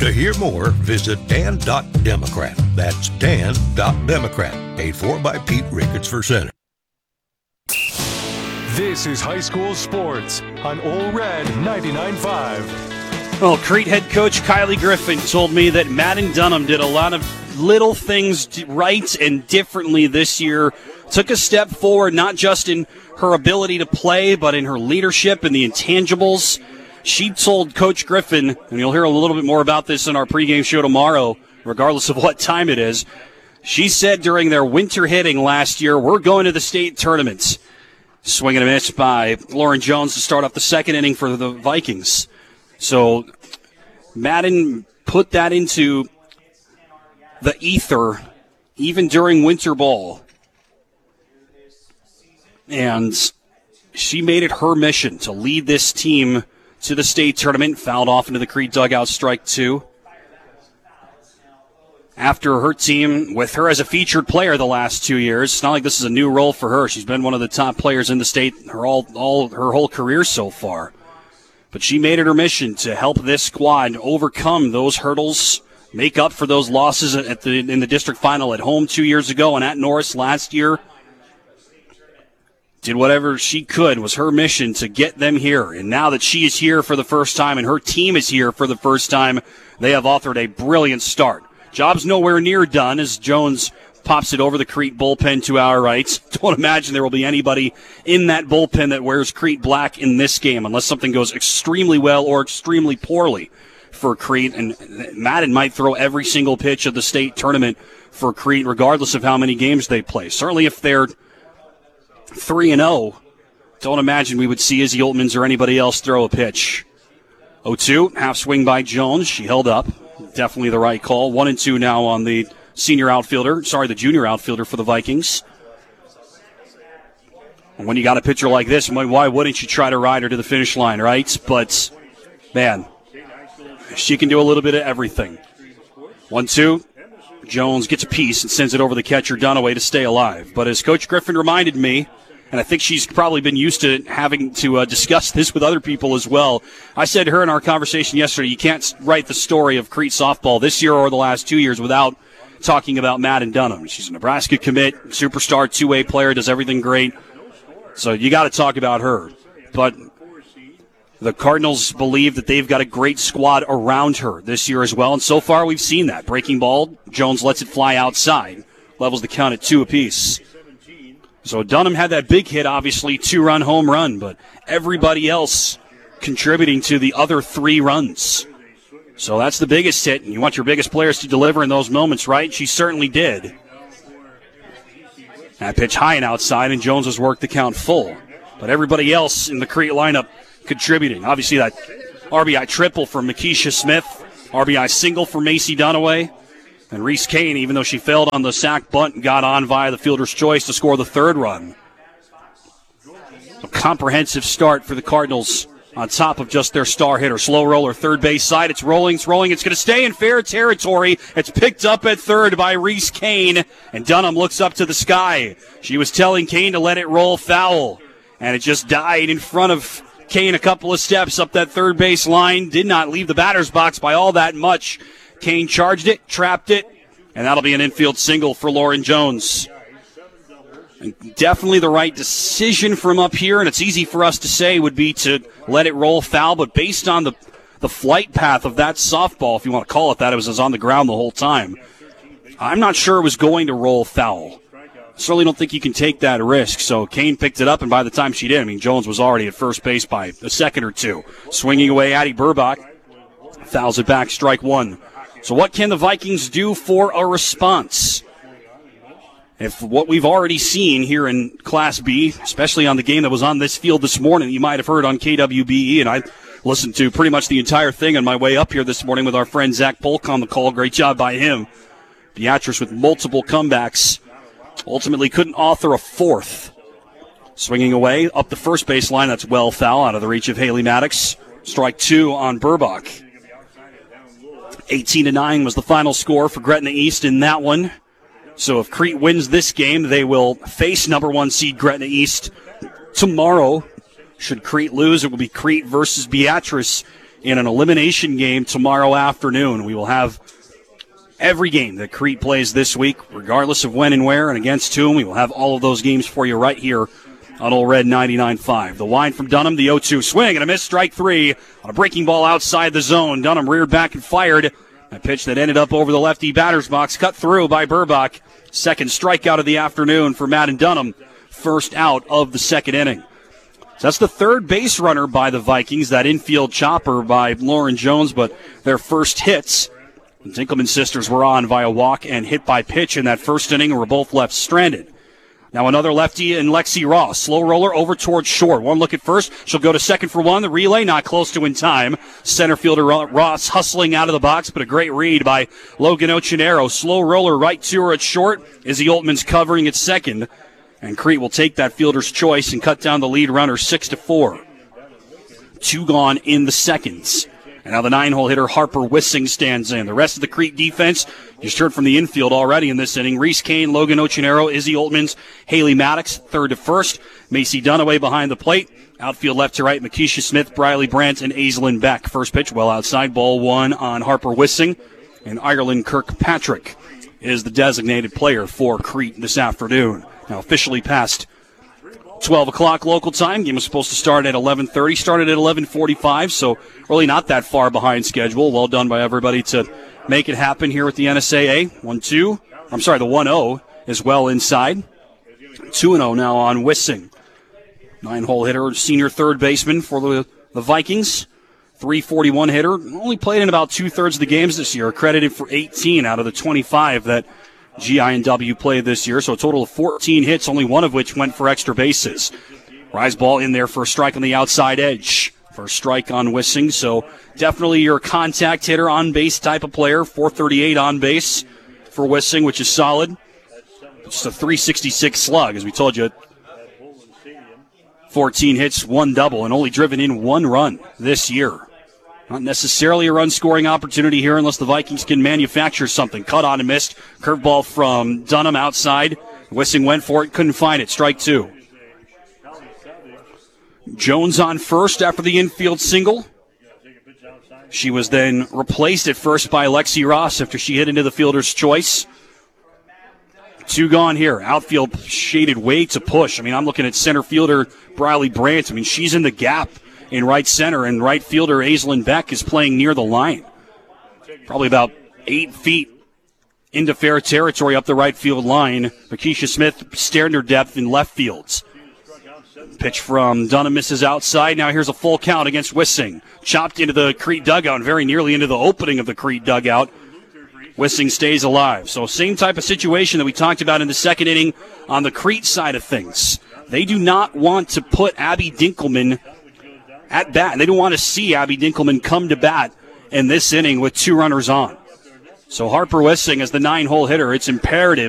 To hear more, visit dan.democrat. That's dan.democrat. Paid for by Pete Ricketts for Senate. This is high school sports on Ole Red 99.5. Well, Crete head coach Kylie Griffin told me that Madden Dunham did a lot of little things right and differently this year. Took a step forward, not just in her ability to play, but in her leadership and the intangibles. She told Coach Griffin, and you'll hear a little bit more about this in our pregame show tomorrow, regardless of what time it is. She said during their winter hitting last year, we're going to the state tournament. Swing and a miss by Lauren Jones to start off the second inning for the Vikings. So Madden put that into the ether even during winter ball. And she made it her mission to lead this team to the state tournament. Fouled off into the Crete dugout, strike two. After her team, with her as a featured player the last 2 years, it's not like this is a new role for her. She's been one of the top players in the state her whole career so far. But she made it her mission to help this squad overcome those hurdles, make up for those losses in the district final at home 2 years ago and at Norris last year. Did whatever she could, was her mission to get them here. And now that she is here for the first time and her team is here for the first time, they have authored a brilliant start. Job's nowhere near done as Jones pops it over the Crete bullpen to our right. Don't imagine there will be anybody in that bullpen that wears Crete black in this game unless something goes extremely well or extremely poorly for Crete. And Madden might throw every single pitch of the state tournament for Crete regardless of how many games they play. Certainly if they're 3-0, don't imagine we would see Izzy Oltmans or anybody else throw a pitch. 0-2, half swing by Jones. She held up. Definitely the right call. 1-2 now on the junior outfielder for the Vikings. And when you got a pitcher like this, why wouldn't you try to ride her to the finish line, right? But, man, she can do a little bit of everything. 1-2. Jones gets a piece and sends it over the catcher Dunaway to stay alive. But as Coach Griffin reminded me, and I think she's probably been used to having to discuss this with other people as well. I said to her in our conversation yesterday, you can't write the story of Crete softball this year or the last 2 years without talking about Madden Dunham. She's a Nebraska commit, superstar, two-way player, does everything great. So you got to talk about her. But the Cardinals believe that they've got a great squad around her this year as well, and so far we've seen that. Breaking ball, Jones lets it fly outside, levels the count at 2 apiece. So Dunham had that big hit, obviously, 2-run home run, but everybody else contributing to the other 3 runs. So that's the biggest hit, and you want your biggest players to deliver in those moments, right? She certainly did. That pitch high and outside, and Jones has worked the count full. But everybody else in the Crete lineup contributing. Obviously, that RBI triple for Makisha Smith, RBI single for Macy Dunaway. And Reese Kane, even though she failed on the sack bunt, got on via the fielder's choice to score the 3rd run. A comprehensive start for the Cardinals on top of just their star hitter. Slow roller, third base side. It's rolling. It's going to stay in fair territory. It's picked up at third by Reese Kane. And Dunham looks up to the sky. She was telling Kane to let it roll foul. And it just died in front of Kane a couple of steps up that third base line. Did not leave the batter's box by all that much. Kane charged it, trapped it, and that'll be an infield single for Lauren Jones. And definitely the right decision from up here, and it's easy for us to say would be to let it roll foul, but based on the flight path of that softball, if you want to call it that, it was on the ground the whole time. I'm not sure it was going to roll foul. Certainly don't think you can take that risk. So Kane picked it up, and by the time she did, Jones was already at first base by a second or two. Swinging away, Addie Burbach fouls it back, strike one. So what can the Vikings do for a response? If what we've already seen here in Class B, especially on the game that was on this field this morning, you might have heard on KWBE, and I listened to pretty much the entire thing on my way up here this morning with our friend Zach Polk on the call. Great job by him. Beatrice with multiple comebacks. Ultimately couldn't author a 4th. Swinging away up the first base line, that's well foul out of the reach of Haley Maddox. Strike 2 on Burbach. 18-9 was the final score for Gretna East in that one. So if Crete wins this game, they will face number 1 seed Gretna East tomorrow. Should Crete lose, it will be Crete versus Beatrice in an elimination game tomorrow afternoon. We will have every game that Crete plays this week, regardless of when and where and against whom. We will have all of those games for you right here on Ole Red 99.5. The wind from Dunham, the 0-2 swing and a miss, strike three on a breaking ball outside the zone. Dunham reared back and fired. A pitch that ended up over the lefty batter's box, cut through by Burbach. Second strikeout of the afternoon for Madden Dunham. First out of the second inning. So that's the third base runner by the Vikings, that infield chopper by Lauren Jones, but their first hits, the Dinkelman sisters were on via walk and hit by pitch in that first inning and were both left stranded. Now another lefty in Lexi Ross. Slow roller over towards short. One look at first. She'll go to second for one. The relay not close to in time. Center fielder Ross hustling out of the box, but a great read by Logan Ochinero. Slow roller right to her at short. Izzy Oltman's covering at second. And Crete will take that fielder's choice and cut down the lead runner 6-4. 2 gone in the seconds. And now the 9-hole hitter Harper Wissing stands in. The rest of the Crete defense, you just heard from the infield already in this inning. Reese Kane, Logan Ochinero, Izzy Oltmans, Haley Maddox, third to first. Macy Dunaway behind the plate. Outfield left to right, Makisha Smith, Briley Brandt, and Aislinn Beck. First pitch well outside, ball one on Harper Wissing. And Ireland Kirkpatrick is the designated player for Crete this afternoon. Now officially past 12 o'clock local time. Game was supposed to start at 11:30. Started at 11:45, so really not that far behind schedule. Well done by everybody to make it happen here with the NSAA. 1-2. I'm sorry, the 1-0 is well inside. 2-0 now on Wissing. 9-hole hitter, senior third baseman for the Vikings. 341 hitter. Only played in about two-thirds of the games this year. Credited for 18 out of the 25 that GI&W played this year, so a total of 14 hits, only one of which went for extra bases. Rise ball in there for a strike on the outside edge. First strike on Wissing, so definitely your contact hitter, on base type of player. 438 on base for Wissing, which is solid. Just a 366 slug, as we told you. 14 hits, 1 double, and only driven in 1 run this year. Not necessarily a run-scoring opportunity here unless the Vikings can manufacture something. Cut on and missed. Curveball from Dunham outside. Wissing went for it, couldn't find it. Strike 2. Jones on first after the infield single. She was then replaced at first by Lexi Ross after she hit into the fielder's choice. 2 gone here. Outfield shaded way to push. I mean, I'm looking at center fielder Briley Brandt. I mean, she's in the gap in right center, and right fielder Aislinn Beck is playing near the line. Probably about 8 feet into fair territory up the right field line. Makisha Smith standard depth in left fields. Pitch from Dunham misses outside. Now here's a full count against Wissing. Chopped into the Crete dugout and very nearly into the opening of the Crete dugout. Wissing stays alive. So same type of situation that we talked about in the second inning on the Crete side of things. They do not want to put Abby Dinkelman at bat. They don't want to see Abby Dinkelman come to bat in this inning with 2 runners on. So Harper Wissing as the 9-hole hitter, it's imperative